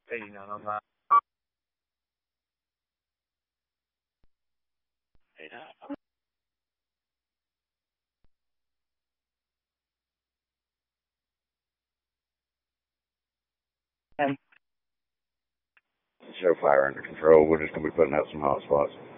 8909. Show fire under control. We're just going to be putting out some hot spots.